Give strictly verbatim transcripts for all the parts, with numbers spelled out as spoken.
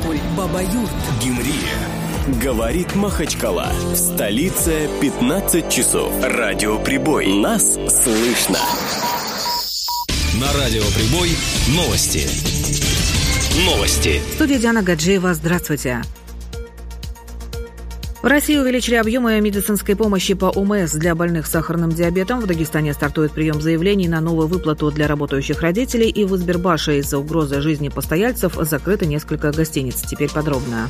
Ставрополь, Баба-Юрт, Гимрия. Говорит Махачкала. В столице пятнадцать часов. Радио Прибой. Нас слышно. На Радио Прибой новости. Новости. В студии Диана Гаджиева. Здравствуйте. В России увеличили объемы медицинской помощи по ОМС для больных с сахарным диабетом. В Дагестане стартует прием заявлений на новую выплату для работающих родителей. И в Избербаше из-за угрозы жизни постояльцев закрыто несколько гостиниц. Теперь подробно.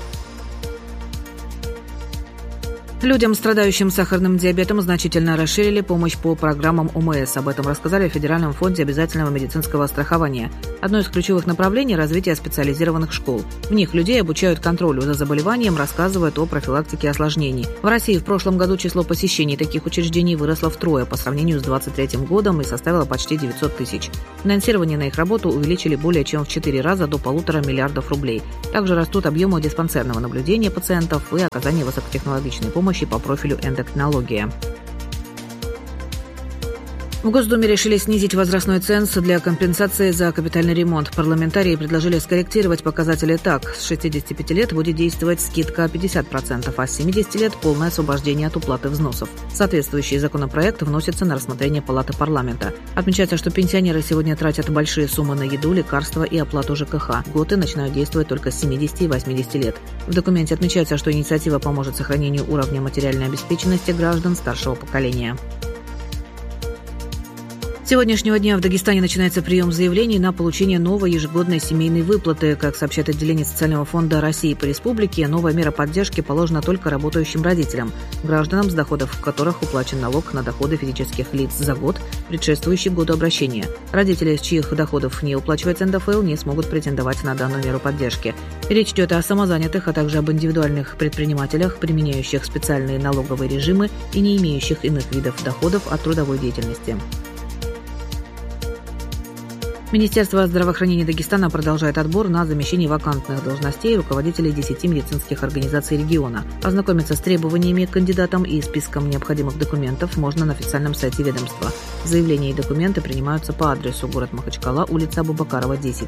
Людям, страдающим сахарным диабетом, значительно расширили помощь по программам ОМС. Об этом рассказали в Федеральном фонде обязательного медицинского страхования. Одно из ключевых направлений – развитие специализированных школ. В них людей обучают контролю за заболеванием, рассказывают о профилактике осложнений. В России в прошлом году число посещений таких учреждений выросло втрое по сравнению с две тысячи двадцать третьим годом и составило почти девятьсот тысяч. Финансирование на их работу увеличили более чем в четыре раза до полутора миллиардов рублей. Также растут объемы диспансерного наблюдения пациентов и оказания высокотехнологичной помощи по профилю эндокринология. В Госдуме решили снизить возрастной ценз для компенсации за капитальный ремонт. Парламентарии предложили скорректировать показатели так. С шестидесяти пяти лет будет действовать скидка пятьдесят процентов, а с семидесяти лет – полное освобождение от уплаты взносов. Соответствующий законопроект вносится на рассмотрение Палаты парламента. Отмечается, что пенсионеры сегодня тратят большие суммы на еду, лекарства и оплату ЖКХ. Льготы начинают действовать только с семидесяти и восьмидесяти лет. В документе отмечается, что инициатива поможет сохранению уровня материальной обеспеченности граждан старшего поколения. С сегодняшнего дня в Дагестане начинается прием заявлений на получение новой ежегодной семейной выплаты. Как сообщает отделение Социального фонда России по республике, новая мера поддержки положена только работающим родителям, гражданам, с доходов которых уплачен налог на доходы физических лиц за год, предшествующий году обращения. Родители, с чьих доходов не уплачивается эн дэ эф эл, не смогут претендовать на данную меру поддержки. Речь идет о самозанятых, а также об индивидуальных предпринимателях, применяющих специальные налоговые режимы и не имеющих иных видов доходов от трудовой деятельности. Министерство здравоохранения Дагестана продолжает отбор на замещение вакантных должностей руководителей десяти медицинских организаций региона. Ознакомиться с требованиями к кандидатам и списком необходимых документов можно на официальном сайте ведомства. Заявления и документы принимаются по адресу город Махачкала, улица Абубакарова, десять.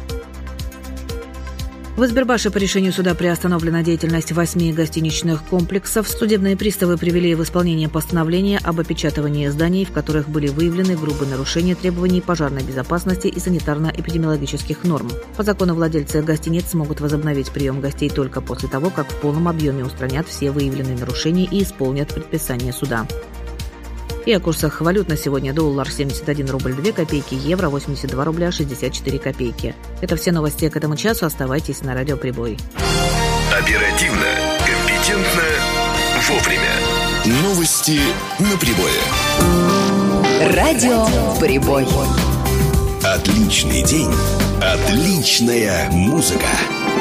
В Избербаше по решению суда приостановлена деятельность восьми гостиничных комплексов. Судебные приставы привели в исполнение постановление об опечатывании зданий, в которых были выявлены грубые нарушения требований пожарной безопасности и санитарно-эпидемиологических норм. По закону владельцы гостиниц смогут возобновить прием гостей только после того, как в полном объеме устранят все выявленные нарушения и исполнят предписание суда. И о курсах валют на сегодня: доллар семьдесят один рубль две копейки, евро восемьдесят два рубля шестьдесят четыре копейки. Это все новости к этому часу. Оставайтесь на Радио Прибой. Оперативно, компетентно, вовремя. Новости на Прибое. Радио Прибой. Отличный день, отличная музыка.